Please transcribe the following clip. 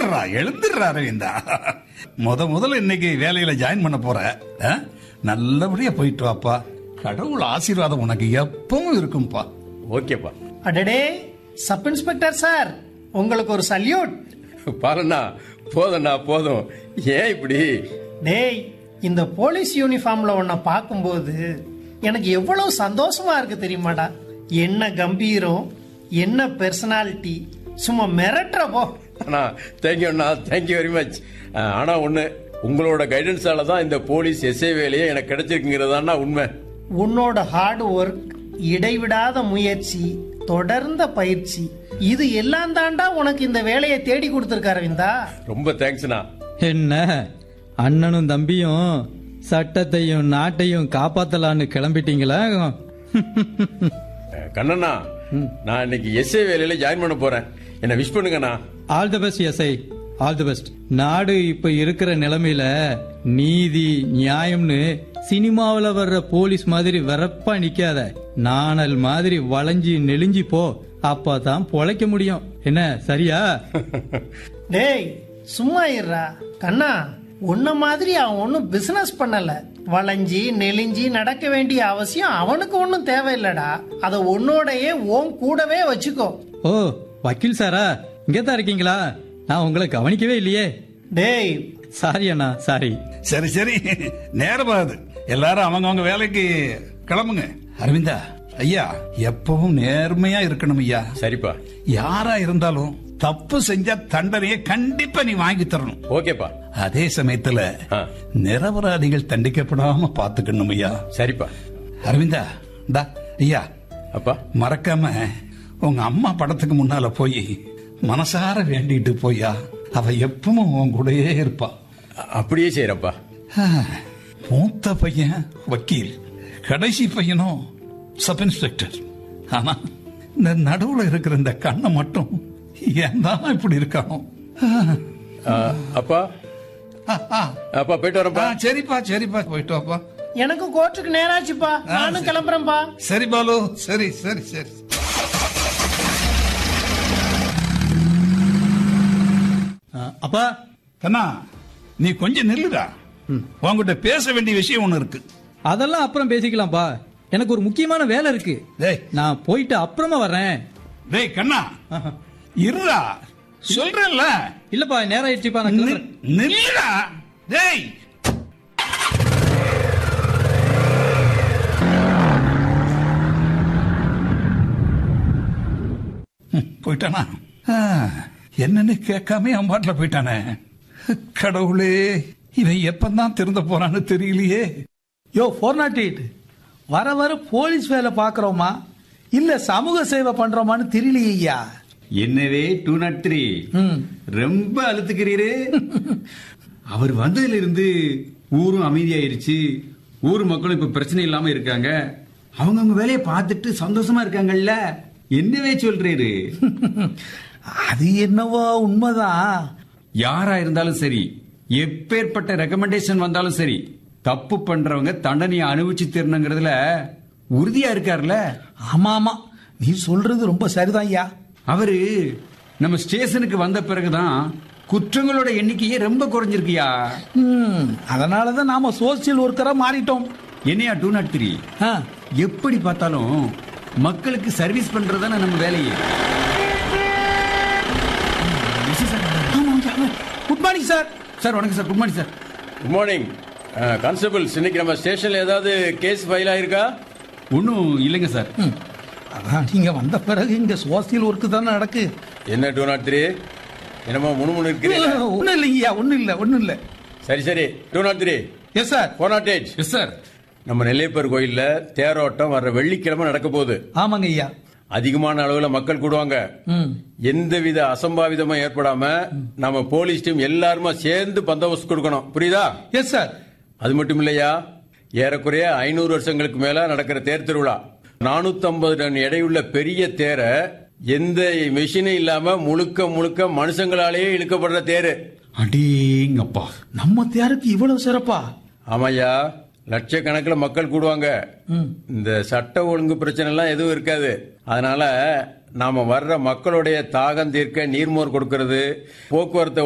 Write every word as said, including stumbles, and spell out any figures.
எழுந்துடுறா எழுந்துடுறா அரவிந்தா. முத முதல்ல இன்னைக்கு வேலையில ஜாயின் பண்ண போற, நல்லபடியா போயிட்டு வாப்பா. கடவுள் ஆசீர்வாதம் உனக்கு எப்பவும் இருக்கும்பா. ஓகேப்பா. அடடே, சப் இன்ஸ்பெக்டர் சார், உங்களுக்கு ஒரு சல்யூட். பாருண்ணா, போதும்ண்ணா போதும். ஏன் இப்படி? டேய், இந்த போலீஸ் யூனிஃபார்ம்ல உன்னை பார்க்கும்போது எனக்கு எவ்வளவு சந்தோஷமா இருக்கு தெரியுமாடா. என்ன கம்பீரம், என்ன பெர்சனாலிட்டி, சும்மா மிரட்டுற போ. அண்ணா தேங்க்யூ அண்ணா, தேங்க்யூ வெரி மச். ஆனா ஒண்ணு, உங்களோட கைடன்ஸால தான் இந்த போலீஸ் எஸ்ஐ வேலையே எனக்கு கிடைச்சிருக்குங்கிறதாண்ணா உண்மை. உன்னோட ஹார்ட் ஒர்க், இடைவிடாத முயற்சி, தொடர்ந்த பயிற்சி, இது எல்லாம் தாண்டா உனக்கு இந்த வேலையை தேடி கொடுத்திருக்காரு அரவிந்தா. ரொம்ப தேங்க்ஸ்ண்ணா. என்ன அண்ணனும் தம்பியும் சட்டத்தையும் நாட்டையும் காப்பாத்தலான்னு கிளம்பிட்டீங்களா? கண்ணண்ணா, நான் இன்னைக்கு எஸ்ஐ வேலையில ஜாயின் பண்ண போறேன். என்ன விஷ் பண்ணுங்கண்ணா. All the best SI, all the best. நாடு இப்ப இருக்கிற நிலைமையில நீதி நியாயம்னு சினிமாவில வர்ற போலீஸ் மாதிரி வெறப்பா நிக்காத, நாணல் மாதிரி வளைஞ்சி நெளிஞ்சி போ. அப்பதான் பொழைக்க முடியும். என்ன சரியா? டேய் சும்மா இருடா கண்ணா. உன்ன மாதிரி அவன் ஒன்னும் பிசினஸ் பண்ணல. வளைஞ்சி நெளிஞ்சி நடக்க வேண்டிய அவசியம் அவனுக்கு ஒன்னும் தேவையில்லடா. அத உன்னோடையே உன் கூடவே வச்சுக்கோ. ஓ, வக்கீல் சாரா, இங்கதான் இருக்கீங்களா? நான் உங்களை கவனிக்கவே இல்லையே. டேய் சாரி அண்ணா, சாரி. சரி சரி, நேரமாகுது. எல்லாரும் அவங்க அவங்க வேலைக்கு கிளம்புங்க. அரவிந்தா ஐயா, எப்பவும் நேர்மையா இருக்கணும் ஐயா. சரிப்பா. யாரா இருந்தாலும் தப்பு செஞ்சா தண்டனையை கண்டிப்பா நீ வாங்கி தரணும். ஓகேப்பா. அதே சமயத்துல நிரபராதிகள் தண்டிக்கப்படாம பாத்துக்கணும் ஐயா. சரிப்பா. அரவிந்தா டா ஐயா, அப்பா மறக்காம உங்க அம்மா படத்துக்கு முன்னால போய் மனசார வேண்டிட்டு போயா. அவ எப்பவும் உன் கூடயே இருப்பா. அப்படியே செய்யறப்பா. மூத்த பையன் வக்கீல், கடைசி பையனும் சப் இன்ஸ்பெக்டர். ஆனா இந்த நடுவுல இருக்கிற இந்த கண்ணை மட்டும் ஏன் தான் இப்படி இருக்கானோ. அப்பா அப்பா போயிட்டு வரப்பா. சரிப்பா சரிப்பா, போயிட்டு வாப்பா. எனக்கு கோர்ட்டுக்கு நேராச்சுப்பா, நானும் கிளம்புறேன்பா. சரி பாலு, சரி சரி சரி. அப்பா கண்ணா, நீ கொஞ்சம் நில்லுடா. உங்ககிட்ட பேச வேண்டிய விஷயம் ஒண்ணு இருக்கு. அதெல்லாம் அப்புறம் பேசிக்கலாம்ப்பா. எனக்கு ஒரு முக்கியமான வேலை இருக்கு. டேய் நான் போயிட்டு அப்புறமா வர்றேன். டேய் கண்ணா, இருடா, சொல்றேன்ல. இல்லப்பா, நேரம் ஆயிடுச்சுப்பா, நான் கிளம்புறேன். நில்லுடா. டேய் போயிட்டானா? என்னன்னு கேட்காம அவன் பாட்டுல போயிட்டானே. கடவுளே, இவன் எப்பதான் திருந்த போறான்னு தெரியலையே. யோ ஃபோர் நாட் எயிட், வர வர போலீஸ் வேலை பாக்குறோமா இல்ல சமூக சேவை பண்றோமான்னு தெரியலையா? என்னவே டூ நாட் த்ரீ ரொம்ப அழுத்துக்கிறீரு. அவர் வந்ததுல இருந்து ஊரும் அமைதியாயிருச்சு. ஊர் மக்களும் இப்ப பிரச்சனை இல்லாம இருக்காங்க. அவங்க அவங்க வேலையை பார்த்துட்டு சந்தோஷமா இருக்காங்கல்ல. என்னவே சொல்றீரு? அது என்னவோ உண்மைதான். யாரா இருந்தாலும் சரி, எப்பேற்பட்ட ரெக்கமெண்டேஷன் வந்தாலும் சரி, தப்பு பண்றவங்க தண்டனையை அனுபவிச்சு தரணுங்கிறதுல உறுதியா இருக்காருல்ல. ஆமா ஆமா, நீ சொல்றது ரொம்ப சரிதான் ஐயா. அவரு நம்ம ஸ்டேஷனுக்கு வந்த பிறகுதான் குற்றங்களோட எண்ணிக்கையே ரொம்ப குறைஞ்சிருக்கியா. அதனாலதான் நாம சோசியல் ஒர்க்கரா மாறிட்டோம். என்னையா டூ நாட் த்ரீ, எப்படி பார்த்தாலும் மக்களுக்கு சர்வீஸ் பண்றதான நம்ம வேலையே. Good morning sir. சார் வணக்கம் sir. Good morning sir. Good morning. Constables, இன்னைக்கு நம்ம ஸ்டேஷன்ல ஏதாவது கேஸ் ஃபைல் ஆயிருக்கா? ஒன்னும் இல்லைங்க சார். அதான் நீங்க வந்த பிறகு இங்க சோசியல் ஒர்க் தானே நடக்கு. என்ன டூ நாட் த்ரீ, என்னமோ முணுமுணு இருக்கிறீங்க? ஒன்னும் இல்லைங்கய்யா, ஒன்னும் இல்ல ஒன்னும் இல்ல. சரி சரி, two not three. Yes sir. Four not eight. Yes sir. நம்ம நெல்லையப்பர் கோயில்ல தேரோட்டம் வர்ற வெள்ளிக்கிழமை நடக்க போகுது. ஆமாங்க ஐயா. அதிகமான அளவுல மக்கள் கூடுவாங்க. எந்தவித அசம்பாவிதமும் ஏற்படாம நம்ம போலீஸ் டீம் எல்லாருமா சேர்ந்து பந்தோபஸ்து கொடுக்கணும். புரியுதா? Yes sir. அது மட்டும் இல்லையா, ஏறக்குறைய ஐநூறு வருஷங்களுக்கு மேல நடக்கிற தேர் திருவிழா. நானூத்தி ஐம்பது டன் எடையுள்ள பெரிய தேரை எந்த மெஷினும் இல்லாம முழுக்க முழுக்க மனுஷங்களாலேயே இழுக்கப்படுற தேரு. அடேங்கப்பா, நம்ம தேருக்கு இவ்வளவு சிறப்பா? ஆமாய்யா, லட்சக்கணக்கில் மக்கள் கூடுவாங்க. இந்த சட்ட ஒழுங்கு பிரச்சனை எல்லாம் எதுவும் இருக்காது. அதனால நாம வர்ற மக்களுடைய தாகம் தீர்க்க நீர்மோர் கொடுக்கறது, போக்குவரத்து